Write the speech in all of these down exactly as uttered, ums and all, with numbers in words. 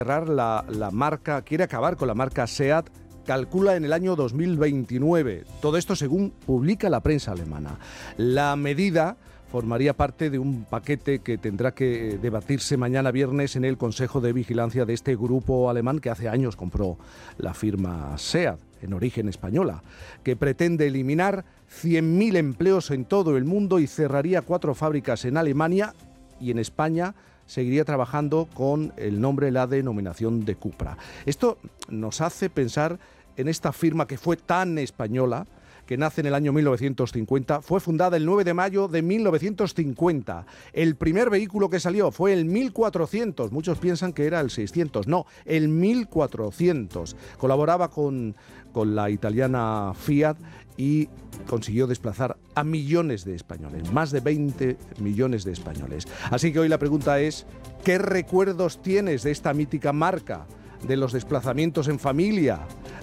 cerrar la, la marca, quiere acabar con la marca SEAT, calcula en el año dos mil veintinueve. Todo esto según publica la prensa alemana. La medida formaría parte de un paquete que tendrá que debatirse mañana viernes en el Consejo de Vigilancia de este grupo alemán que hace años compró la firma SEAT, en origen española, que pretende eliminar cien mil empleos en todo el mundo y cerraría cuatro fábricas en Alemania, y en España seguiría trabajando con el nombre, la denominación de Cupra. Esto nos hace pensar en esta firma que fue tan española, que nace en el año mil novecientos cincuenta, fue fundada el nueve de mayo de mil novecientos cincuenta. El primer vehículo que salió fue el mil cuatrocientos, muchos piensan que era el seiscientos, no, el mil cuatrocientos. Colaboraba con, con la italiana Fiat y consiguió desplazar a millones de españoles, más de veinte millones de españoles. Así que hoy la pregunta es, ¿qué recuerdos tienes de esta mítica marca? De los desplazamientos en familia,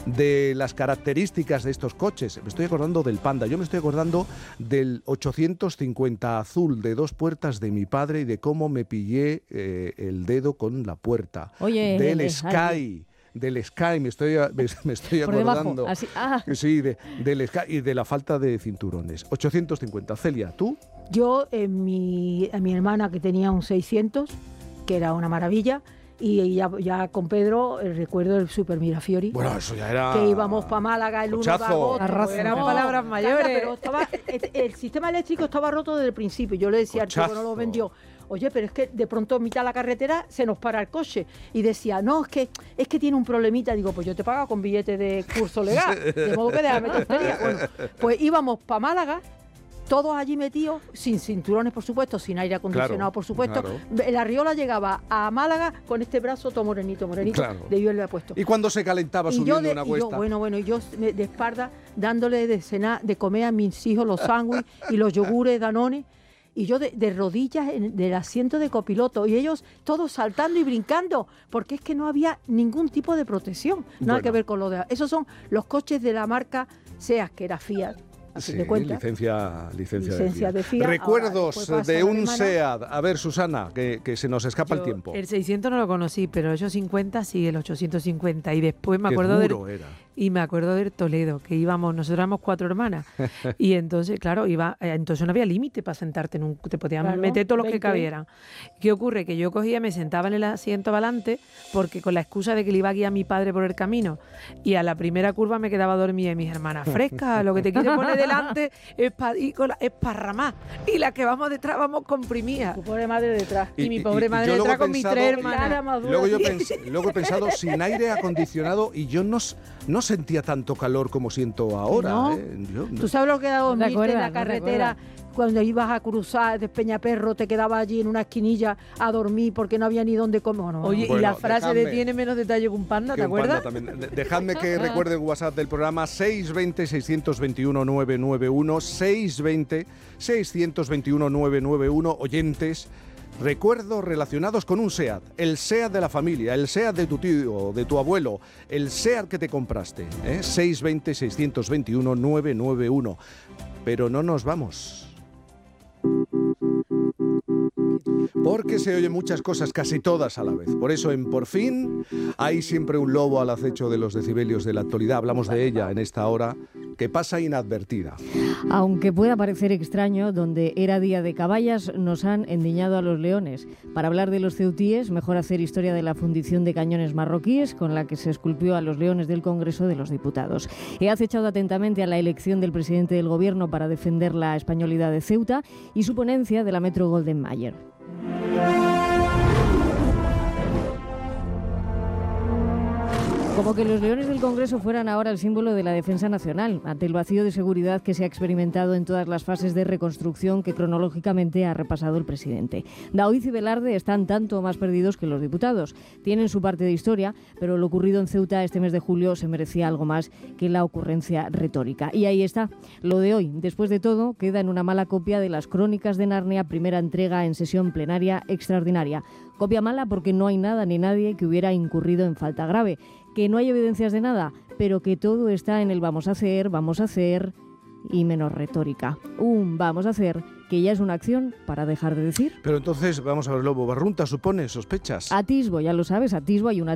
de las características de estos coches. Me estoy acordando del Panda, yo me estoy acordando del ochocientos cincuenta azul de dos puertas de mi padre y de cómo me pillé eh, el dedo con la puerta. Oye, del eh, Sky. ay. Del Sky, me estoy, me, me estoy Por acordando. debajo, así, ah. Sí, de, del Sky y de la falta de cinturones. ochocientos cincuenta. Celia, ¿tú? Yo, eh, mi, a mi hermana que tenía un seiscientos, que era una maravilla, y ya, ya con Pedro el recuerdo del Super Mirafiori. Bueno, eso ya era... Que íbamos para Málaga el uno de agosto. Arraso. Eran No, palabras mayores. calla, Pero estaba, el, el sistema eléctrico estaba roto desde el principio. Yo le decía al chico que no lo vendió, oye, pero es que de pronto a mitad de la carretera se nos para el coche. Y decía, no, es que es que tiene un problemita. Digo, pues yo te pago con billete de curso legal. De modo que déjame tontería. Bueno, pues íbamos para Málaga, todos allí metidos, sin cinturones, por supuesto, sin aire acondicionado, Claro, por supuesto. claro. El Arriola llegaba a Málaga con este brazo todo morenito, morenito, Claro. de yo le había puesto. Y cuando se calentaba Y subiendo yo de- una y yo, cuesta. bueno, bueno, y yo de, de espalda dándole de cenar, de comer a mis hijos los sándwiches y los yogures Danone. Y yo de, de rodillas en del asiento de copiloto y ellos todos saltando y brincando, porque es que no había ningún tipo de protección, nada Bueno. que ver con lo de... Esos son los coches de la marca SEAT, que era Fiat, a fin Sí, de cuentas. licencia, licencia, Licencia de de Fiat. Fiat. Recuerdos Ahora, después de pasa un la alemana. SEAT. A ver, Susana, que, que se nos escapa el Yo tiempo. El seiscientos no lo conocí, pero el ochocientos cincuenta sí, el ochocientos cincuenta. Y después me Qué acuerdo duro del, era. y me acuerdo del Toledo, que íbamos, nosotros éramos cuatro hermanas. Y entonces, claro, iba, eh, entonces no había límite para sentarte en un, te podían Claro, meter todos los que veinte. cabieran. ¿Qué ocurre? Que yo cogía, me sentaba en el asiento adelante, porque con la excusa de que le iba a guiar a mi padre por el camino, y a la primera curva me quedaba dormida y mis hermanas, fresca, lo que te quiere poner delante es para ir con la esparramá. Y la que vamos detrás vamos comprimidas. Tu pobre madre detrás. Y, mi pobre y madre yo luego detrás he con mis pensado- tres Nada hermanas. más dura. Luego yo pensé, luego he pensado sin aire acondicionado y yo no, s- no sentía tanto calor como siento ahora. ¿No? ¿eh? Yo- ¿Tú sabes lo que era dormirte en acuerdas, la no te carretera cuando ibas a cruzar de Peñaperro? Te quedabas allí en una esquinilla a dormir porque no había ni dónde comer. No, no, Oye, Bueno, y la frase dejadme. de tiene menos detalle que un panda, que ¿te un panda acuerdas? también. De- Dejadme que recuerde el WhatsApp del programa seis veinte, seiscientos veintiuno, novecientos noventa y uno, seis veinte, seiscientos veintiuno, novecientos noventa y uno, oyentes. Recuerdos relacionados con un SEAT, el SEAT de la familia, el SEAT de tu tío, de tu abuelo, el SEAT que te compraste, ¿eh? seis veinte, seiscientos veintiuno, novecientos noventa y uno. Pero no nos vamos. Porque se oyen muchas cosas, casi todas a la vez. Por eso en Por Fin hay siempre un lobo al acecho de los decibelios de la actualidad. Hablamos de ella en esta hora que pasa inadvertida. Aunque pueda parecer extraño, donde era día de caballas nos han endiñado a los leones. Para hablar de los ceutíes, mejor hacer historia de la fundición de cañones marroquíes con la que se esculpió a los leones del Congreso de los Diputados. He acechado atentamente a la elección del presidente del Gobierno para defender la españolidad de Ceuta y su ponencia de la Metro Golden Mayer. Como que los leones del Congreso fueran ahora el símbolo de la defensa nacional, ante el vacío de seguridad que se ha experimentado en todas las fases de reconstrucción que cronológicamente ha repasado el presidente. Daoiz y Velarde están tanto más perdidos que los diputados. Tienen su parte de historia, pero lo ocurrido en Ceuta este mes de julio se merecía algo más que la ocurrencia retórica. Y ahí está, lo de hoy. Después de todo, queda en una mala copia de las Crónicas de Narnia, primera entrega en sesión plenaria extraordinaria. Copia mala porque no hay nada ni nadie que hubiera incurrido en falta grave, que no hay evidencias de nada, pero que todo está en el vamos a hacer, vamos a hacer y menos retórica. Un vamos a hacer que ya es una acción para dejar de decir. Pero entonces, vamos a ver, Lobo, Barrunta supone sospechas. Atisbo, ya lo sabes, atisbo, hay una